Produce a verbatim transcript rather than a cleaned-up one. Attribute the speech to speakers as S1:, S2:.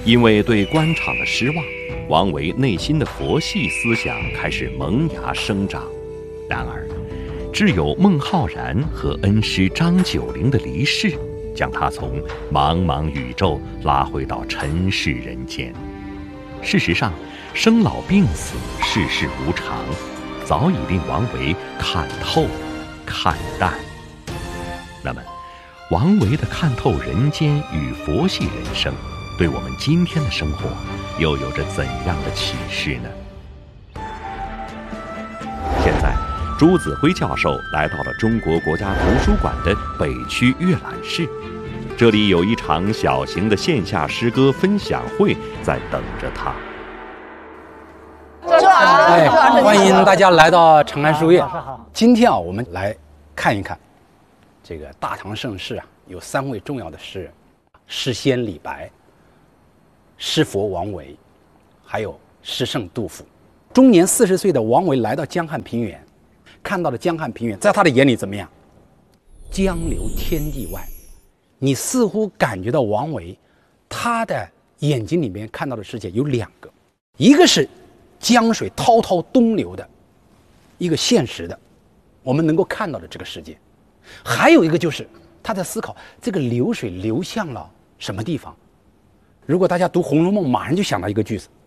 S1: 因为对官场的失望，王维内心的佛系思想开始萌芽生长。然而，只有孟浩然和恩师张九龄的离世，将他从茫茫宇宙拉回到尘世人间。事实上，生老病死，世事无常，早已令王维看透、看淡。那么，王维的看透人间与佛系人生，对我们今天的生活又有着怎样的启示呢？现在，朱子辉教授来到了中国国家图书馆的北区阅览室，这里有一场小型的线下诗歌分享会在等着他。
S2: 哎，欢迎大家来到长安书院。今天啊，我们来看一看这个大唐盛世啊，有三位重要的诗人：诗仙李白、诗佛王维，还有诗圣杜甫。终年四十岁的王维来到江汉平原，看到了江汉平原，在他的眼里怎么样？江流天地外。你似乎感觉到王维他的眼睛里面看到的世界有两个，一个是江水滔滔东流的一个现实的我们能够看到的这个世界，还有一个就是他在思考这个流水流向了什么地方。如果大家读《红楼梦》，马上就想到一个句子：